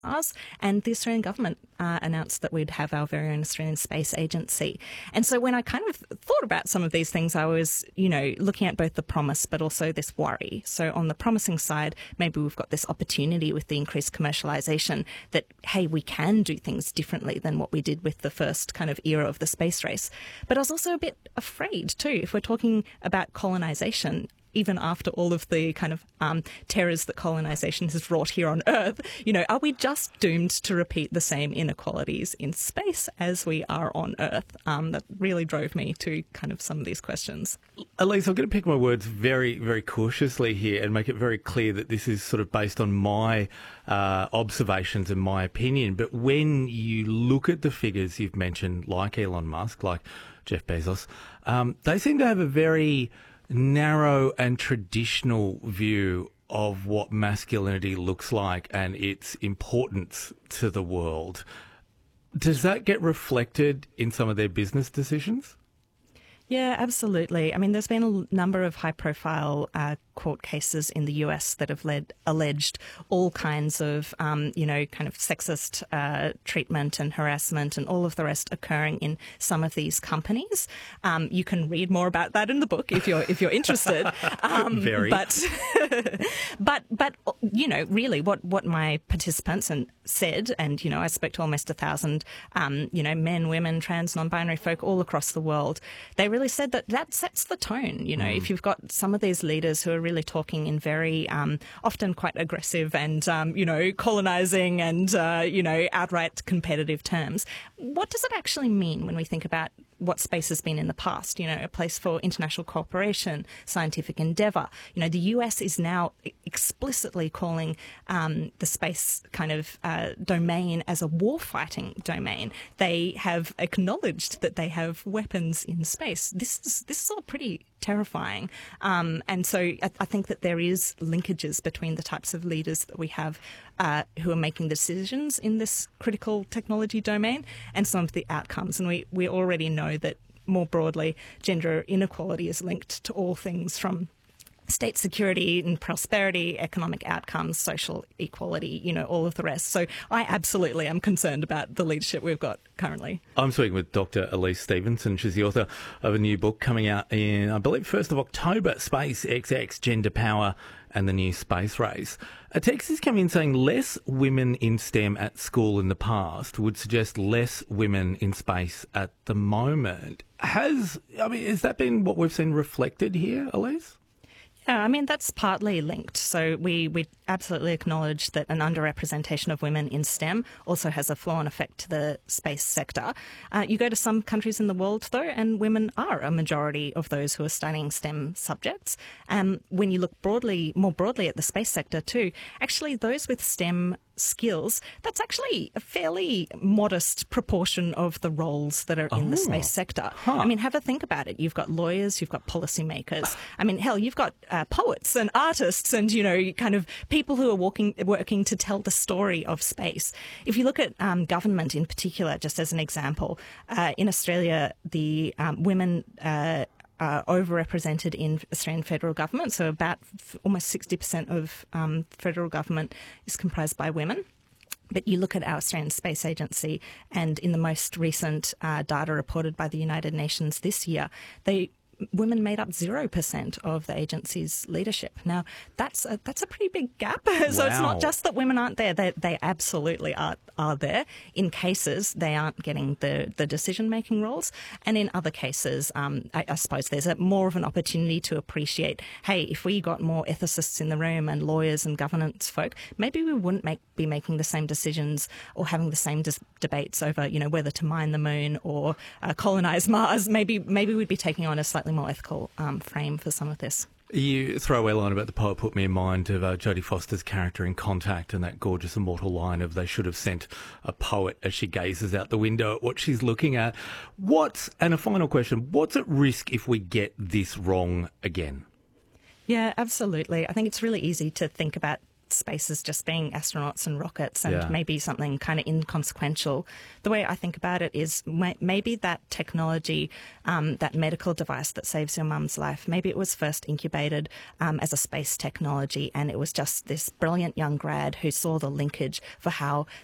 Mars, and the Australian government announced that we'd have our very own Australian Space Agency. And so when I kind of thought about some of these things, I was, looking at both the promise but also this worry. So on the promising side, maybe we've got this opportunity with the increased commercialisation that, hey, we can do things differently than what we did with the first kind of era of the space race. But I was also a bit afraid too, if we're talking about colonisation, even after all of the kind of terrors that colonisation has wrought here on Earth, are we just doomed to repeat the same inequalities in space as we are on Earth? That really drove me to kind of some of these questions. Elise, I'm going to pick my words very, very cautiously here and make it very clear that this is sort of based on my observations and my opinion. But when you look at the figures you've mentioned, like Elon Musk, like Jeff Bezos, they seem to have a very narrow and traditional view of what masculinity looks like and its importance to the world. Does that get reflected in some of their business decisions? Yeah, absolutely. I mean, there's been a number of high-profile court cases in the US that have alleged all kinds of, kind of sexist treatment and harassment and all of the rest occurring in some of these companies. You can read more about that in the book if you're interested. Very. But really, what my participants said, and I spoke to almost 1,000, men, women, trans, non-binary folk all across the world. They really said that sets the tone. If you've got some of these leaders who are really talking in very often quite aggressive and colonizing and outright competitive terms, what does it actually mean when we think about what space has been in the past, a place for international cooperation, scientific endeavour. The US is now explicitly calling the space kind of domain as a warfighting domain. They have acknowledged that they have weapons in space. This is all pretty terrifying. And so I think that there is linkages between the types of leaders that we have who are making decisions in this critical technology domain and some of the outcomes. And we already know that more broadly, gender inequality is linked to all things from state security and prosperity, economic outcomes, social equality, all of the rest. So I absolutely am concerned about the leadership we've got currently. I'm speaking with Dr. Elise Stevenson. She's the author of a new book coming out in, I believe, 1st of October, Space XX, Gender Power and the New Space Race. A text has come in saying less women in STEM at school in the past would suggest less women in space at the moment. Has that been what we've seen reflected here, Elise? Yeah, that's partly linked. So we absolutely acknowledge that an underrepresentation of women in STEM also has a flow-on effect to the space sector. You go to some countries in the world, though, and women are a majority of those who are studying STEM subjects. When you look more broadly at the space sector too, actually those with STEM skills, that's actually a fairly modest proportion of the roles that are in the space sector. Have a think about it. You've got lawyers, you've got policymakers. Hell, you've got poets and artists and, kind of people who are working to tell the story of space. If you look at government in particular, just as an example, in Australia, the women are overrepresented in Australian federal government. So about almost 60% of federal government is comprised by women. But you look at our Australian Space Agency, and in the most recent data reported by the United Nations this year, women made up 0% of the agency's leadership. Now, that's a pretty big gap. So It's not just that women aren't there. They absolutely are there. In cases, they aren't getting the decision-making roles. And in other cases, I suppose there's more of an opportunity to appreciate, hey, if we got more ethicists in the room and lawyers and governance folk, maybe we wouldn't be making the same decisions or having the same debates over, whether to mine the moon or colonise Mars. Maybe we'd be taking on a slightly more ethical frame for some of this. You throw a line about the poet put me in mind of Jodie Foster's character in Contact and that gorgeous immortal line of they should have sent a poet as she gazes out the window at what she's looking at. And a final question, what's at risk if we get this wrong again? Yeah, absolutely. I think it's really easy to think about space as just being astronauts and rockets and Yeah. maybe something kind of inconsequential. The way I think about it is maybe that technology, that medical device that saves your mum's life, maybe it was first incubated as a space technology, and it was just this brilliant young grad who saw the linkage for how